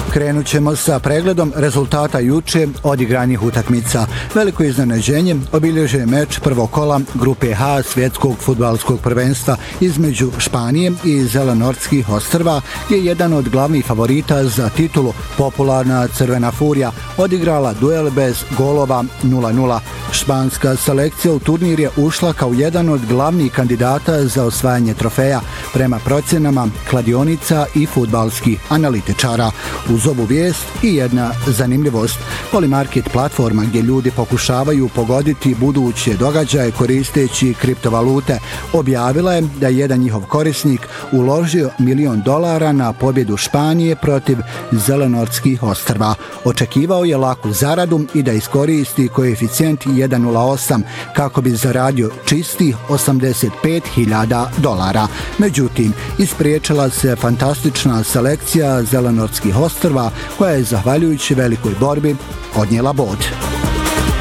Krenut ćemo sa pregledom rezultata juče odigranih utakmica. Veliko iznenađenje obilježio je meč prvog kola grupe H svjetskog fudbalskog prvenstva između Španije i Zelenortskih ostrva, gdje je jedan od glavnih favorita za titulu, popularna Crvena Furija, odigrala duel bez golova 0:0. Španska selekcija u turnir je ušla kao jedan od glavnih kandidata za osvajanje trofeja, prema procjenama kladionica i fudbalskih analitičara. Uz ovu vijest i jedna zanimljivost. Polymarket platforma gdje ljudi pokušavaju pogoditi buduće događaje koristeći kriptovalute objavila je da je jedan njihov korisnik uložio $1 milion na pobjedu Španije protiv Zelenortskih ostrva. Očekivao je laku zaradu i da iskoristi koeficijent 1,08 kako bi zaradio čistih $85.000. Međutim, ispriječila se fantastična selekcija Zelenortskih ostrva koja je zahvaljujući velikoj borbi odnijela bod.